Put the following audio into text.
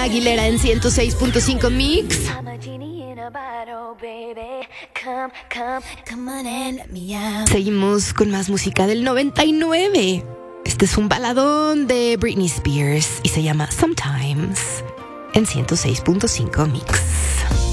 Aguilera en 106.5 Mix. Seguimos con más música del 99. Este es un baladón de Britney Spears y se llama Sometimes en 106.5 Mix.